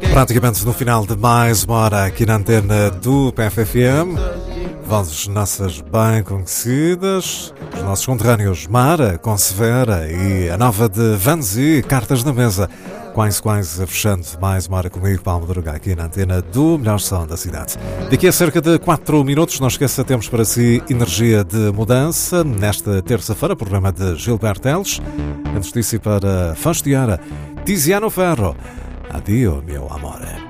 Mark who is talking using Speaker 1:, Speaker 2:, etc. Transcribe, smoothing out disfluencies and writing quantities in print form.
Speaker 1: Praticamente no final de mais uma hora aqui na antena do PFFM, vozes nossas bem conhecidas, os nossos conterrâneos Mara, Consevera e a nova de Vanzi, Cartas na Mesa, quase fechando mais uma hora comigo, Paulo Madruga, aqui na antena do melhor som da cidade. Daqui a cerca de 4 minutos, não esqueça, temos para si Energia de Mudança, nesta terça-feira, programa de Gilberto Teles. Antes disso, para Fastiara, Tiziano Ferro. Adio, meu amore.